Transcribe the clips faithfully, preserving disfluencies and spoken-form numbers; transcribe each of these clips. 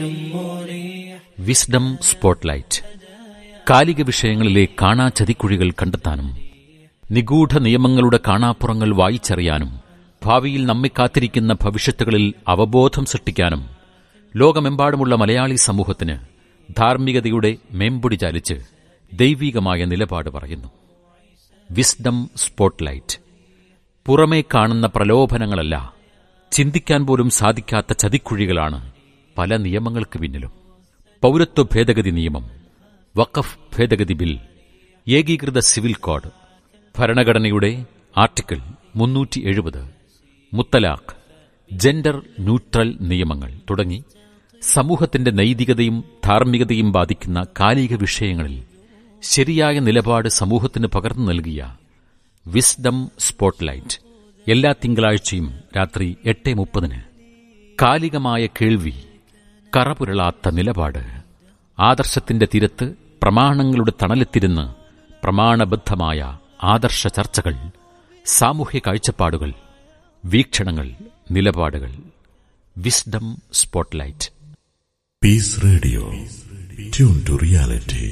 Wisdom spotlight. കാലിക വിഷയങ്ങളിലെ കാണാ ചതിക്കുഴികൾ കണ്ടെത്താനും നിഗൂഢ നിയമങ്ങളുടെ കാണാപ്പുറങ്ങൾ വായിച്ചറിയാനും ഭാവിയിൽ നമ്മെ കാത്തിരിക്കുന്ന ഭവിഷ്യത്തുകളിൽ അവബോധം സൃഷ്ടിക്കാനും ലോകമെമ്പാടുമുള്ള മലയാളി സമൂഹത്തിന് ധാർമ്മികതയുടെ മേമ്പൊടി ചാലിച്ച് ദൈവികമായ നിലപാട് പറയുന്നു. Wisdom spotlight. പുറമേ കാണുന്ന പ്രലോഭനങ്ങളല്ല, ചിന്തിക്കാൻ പോലും സാധിക്കാത്ത ചതിക്കുഴികളാണ് പല നിയമങ്ങൾക്ക് പിന്നിലും. പൗരത്വ ഭേദഗതി നിയമം, വഖഫ് ഭേദഗതി ബിൽ, ഏകീകൃത സിവിൽ കോഡ്, ഭരണഘടനയുടെ ആർട്ടിക്കിൾ മുന്നൂറ്റി എഴുപത്, മുത്തലാഖ്, ജെൻഡർ ന്യൂട്രൽ നിയമങ്ങൾ തുടങ്ങി സമൂഹത്തിന്റെ നൈതികതയും ധാർമ്മികതയും ബാധിക്കുന്ന കാലിക വിഷയങ്ങളിൽ ശരിയായ നിലപാട് സമൂഹത്തിന് പകർന്നു നൽകിയ വിസ്ഡം സ്പോട്ട്ലൈറ്റ് എല്ലാ തിങ്കളാഴ്ചയും രാത്രി എട്ട് മുപ്പതിന്. കാലികമായ കേൾവി, കറപുരളാത്ത നിലപാട്, ആദർശത്തിന്റെ തീരത്ത് പ്രമാണങ്ങളുടെ തണലെത്തിരുന്ന് പ്രമാണബദ്ധമായ ആദർശ ചർച്ചകൾ, സാമൂഹ്യ കാഴ്ചപ്പാടുകൾ, വീക്ഷണങ്ങൾ, നിലപാടുകൾ. Wisdom spotlight. Piece radio. Tune to reality.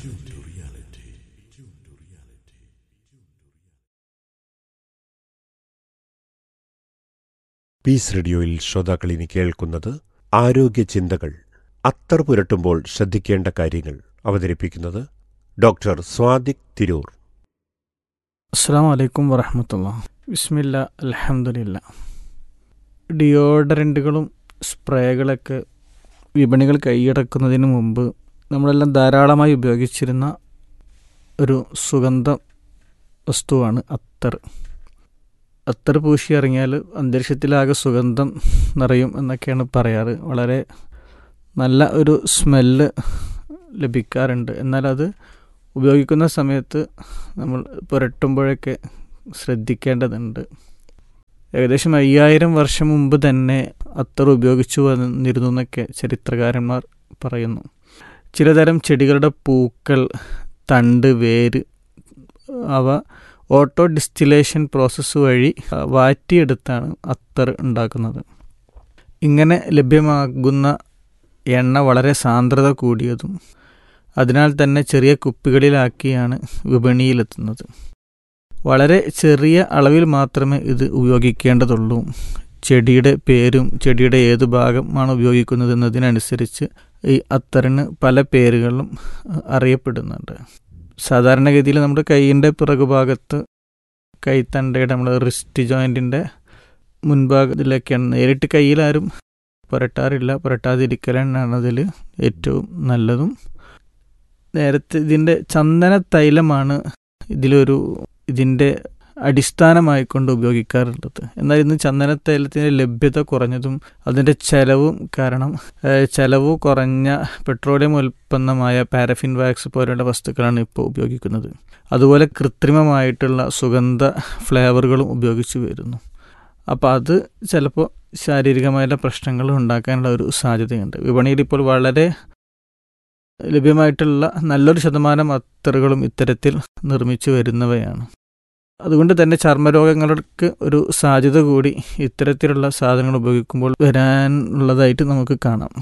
Piece റേഡിയോയിൽ ശ്രോതാക്കൾ ഇനി കേൾക്കുന്നത് ആരോഗ്യ ചിന്തകൾ. അത്തർ പുരട്ടുമ്പോൾ ശ്രദ്ധിക്കേണ്ട കാര്യങ്ങൾ. അവതരിപ്പിക്കുന്നത് ഡോക്ടർ സ്വാദിഖ് തിരൂർ. അസ്സലാമു അലൈക്കും വറഹ്മത്തുള്ളാഹി. ബിസ്മില്ലാ, അൽഹംദുലില്ലാ. ഡിയോഡറൻറ്റുകളും സ്പ്രേകളൊക്കെ വിപണികൾ കൈയടക്കുന്നതിന് മുമ്പ് നമ്മളെല്ലാം ധാരാളമായി ഉപയോഗിച്ചിരുന്ന ഒരു സുഗന്ധ വസ്തുവാണ് അത്തർ. അത്തർ പൂശി ഇറങ്ങിയാൽ അന്തരീക്ഷത്തിലാകെ സുഗന്ധം നിറയും എന്നൊക്കെയാണ് പറയാറ്. വളരെ നല്ല ഒരു സ്മെല്ല് ലഭിക്കാറുണ്ട്. എന്നാൽ അത് ഉപയോഗിക്കുന്ന സമയത്ത് നമ്മൾ പുരട്ടുമ്പോഴൊക്കെ ശ്രദ്ധിക്കേണ്ടതുണ്ട്. ഏകദേശം അയ്യായിരം വർഷം മുമ്പ് തന്നെ അത്തർ ഉപയോഗിച്ചു വന്നിരുന്നു എന്നൊക്കെ ചരിത്രകാരന്മാർ പറയുന്നു. ചിലതരം ചെടികളുടെ പൂക്കൾ, തണ്ട്, വേര് അവ ഓട്ടോ ഡിസ്റ്റിലേഷൻ പ്രോസസ്സ് വഴി വാറ്റിയെടുത്താണ് അത്തർ ഉണ്ടാക്കുന്നത്. ഇങ്ങനെ ലഭ്യമാകുന്ന എണ്ണ വളരെ സാന്ദ്രത കൂടിയതും അതിനാൽ തന്നെ ചെറിയ കുപ്പികളിലാക്കിയാണ് വിപണിയിലെത്തുന്നത്. വളരെ ചെറിയ അളവിൽ മാത്രമേ ഇത് ഉപയോഗിക്കേണ്ടതുള്ളൂ. ചെടിയുടെ പേരും ചെടിയുടെ ഏതു ഭാഗമാണ് ഉപയോഗിക്കുന്നത് എന്നതിനനുസരിച്ച് ഈ അത്തറിന് പല പേരുകളും അറിയപ്പെടുന്നുണ്ട്. സാധാരണഗതിയിൽ നമ്മുടെ കൈയിൻ്റെ പിറകുഭാഗത്ത്, കൈത്തണ്ടയുടെ നമ്മൾ റിസ്റ്റ് ജോയിൻറ്റിൻ്റെ മുൻഭാഗത്തിലൊക്കെയാണ്. നേരിട്ട് കയ്യിലാരും പുരട്ടാറില്ല. പുരട്ടാതിരിക്കലാണ് അതിൽ ഏറ്റവും നല്ലതും. നേരത്തെ ഇതിൻ്റെ ചന്ദന തൈലമാണ് ഇതിലൊരു ഇതിൻ്റെ അടിസ്ഥാനമായിക്കൊണ്ട് ഉപയോഗിക്കാറുള്ളത്. എന്നാൽ ഇന്ന് ചന്ദന തൈലത്തിൻ്റെ ലഭ്യത കുറഞ്ഞതും അതിൻ്റെ ചെലവും കാരണം ചെലവ് കുറഞ്ഞ പെട്രോളിയം ഉൽപ്പന്നമായ പാരഫിൻ വാക്സ് പോലെയുള്ള വസ്തുക്കളാണ് ഇപ്പോൾ ഉപയോഗിക്കുന്നത്. അതുപോലെ കൃത്രിമമായിട്ടുള്ള സുഗന്ധ ഫ്ലേവറുകളും ഉപയോഗിച്ചു വരുന്നു. അപ്പോൾ അത് ചിലപ്പോൾ ശാരീരികമായുള്ള പ്രശ്നങ്ങൾ ഉണ്ടാക്കാനുള്ള ഒരു സാധ്യതയുണ്ട്. വിപണിയിൽ ഇപ്പോൾ വളരെ ലഭ്യമായിട്ടുള്ള നല്ലൊരു ശതമാനം അത്തറുകളും ഇത്തരത്തിൽ നിർമ്മിച്ചു വരുന്നവയാണ്. അതുകൊണ്ട് തന്നെ ചർമ്മരോഗങ്ങൾക്ക് ഒരു സാധ്യത കൂടി ഇത്തരത്തിലുള്ള സാധനങ്ങൾ ഉപയോഗിക്കുമ്പോൾ വരാനുള്ളതായിട്ട് നമുക്ക് കാണാം.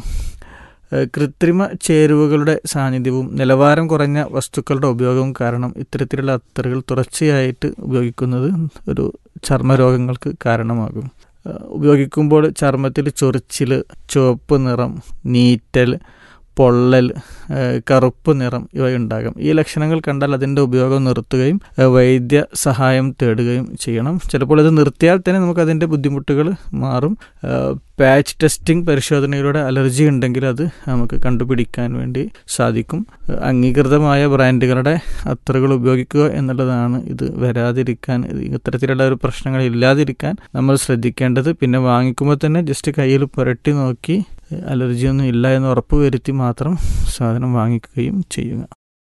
കൃത്രിമ ചേരുവകളുടെ സാന്നിധ്യവും നിലവാരം കുറഞ്ഞ വസ്തുക്കളുടെ ഉപയോഗവും കാരണം ഇത്തരത്തിലുള്ള അത്തറുകൾ തുടർച്ചയായിട്ട് ഉപയോഗിക്കുന്നത് ഒരു ചർമ്മരോഗങ്ങൾക്ക് കാരണമാകും. ഉപയോഗിക്കുമ്പോൾ ചർമ്മത്തിൽ ചൊറിച്ചിൽ, ചുവപ്പ് നിറം, നീറ്റൽ, പൊള്ളൽ, കറുപ്പ് നിറം ഇവയുണ്ടാകും. ഈ ലക്ഷണങ്ങൾ കണ്ടാൽ അതിൻ്റെ ഉപയോഗം നിർത്തുകയും വൈദ്യ സഹായം തേടുകയും ചെയ്യണം. ചിലപ്പോൾ ഇത് നിർത്തിയാൽ തന്നെ നമുക്ക് അതിൻ്റെ ബുദ്ധിമുട്ടുകൾ മാറും. പാച്ച് ടെസ്റ്റിംഗ് പരിശോധനയിലൂടെ അലർജി ഉണ്ടെങ്കിൽ അത് നമുക്ക് കണ്ടുപിടിക്കാൻ വേണ്ടി സാധിക്കും. അംഗീകൃതമായ ബ്രാൻഡുകളുടെ അത്തറുകൾ ഉപയോഗിക്കുക എന്നുള്ളതാണ് ഇത് വരാതിരിക്കാൻ, ഇത്തരത്തിലുള്ള ഒരു പ്രശ്നങ്ങൾ ഇല്ലാതിരിക്കാൻ നമ്മൾ ശ്രദ്ധിക്കേണ്ടത്. പിന്നെ വാങ്ങിക്കുമ്പോൾ തന്നെ ജസ്റ്റ് കയ്യിൽ പുരട്ടി നോക്കി അലർജിയൊന്നും ഇല്ല എന്ന് ഉറപ്പ് വരുത്തി മാത്രം സാധനം വാങ്ങിക്കുകയും ചെയ്യുക.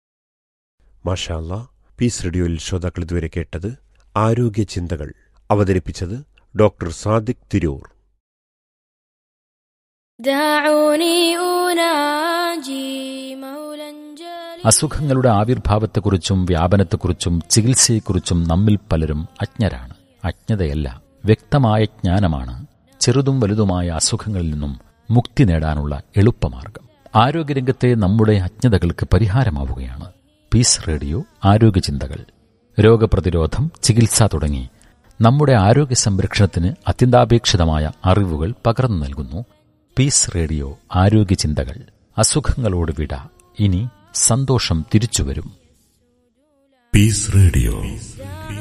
മാഷാ അല്ലാഹ്. പീസ് റേഡിയോയിൽ ശ്രോതാക്കൾ ഇതുവരെ കേട്ടത് ആരോഗ്യ ചിന്തകൾ. അവതരിപ്പിച്ചത് ഡോക്ടർ സാദിഖ് തിരൂർ. അസുഖങ്ങളുടെ ആവിർഭാവത്തെക്കുറിച്ചും വ്യാപനത്തെക്കുറിച്ചും ചികിത്സയെക്കുറിച്ചും നമ്മിൽ പലരും അജ്ഞരാണ്. അജ്ഞതയല്ല, വ്യക്തമായ ജ്ഞാനമാണ് ചെറുതും വലുതുമായ അസുഖങ്ങളിൽ നിന്നും മുക്തി നേടാനുള്ള എളുപ്പമാർഗം. ആരോഗ്യരംഗത്തെ നമ്മുടെ അജ്ഞതകൾക്ക് പരിഹാരമാവുകയാണ് പീസ് റേഡിയോ ആരോഗ്യചിന്തകൾ. രോഗപ്രതിരോധം, ചികിത്സ തുടങ്ങി നമ്മുടെ ആരോഗ്യ സംരക്ഷണത്തിന് അത്യന്താപേക്ഷിതമായ അറിവുകൾ പകർന്നു നൽകുന്നു പീസ് റേഡിയോ ആരോഗ്യചിന്തകൾ. അസുഖങ്ങളോട് വിട, ഇനി സന്തോഷം തിരിച്ചുവരും. Piece radio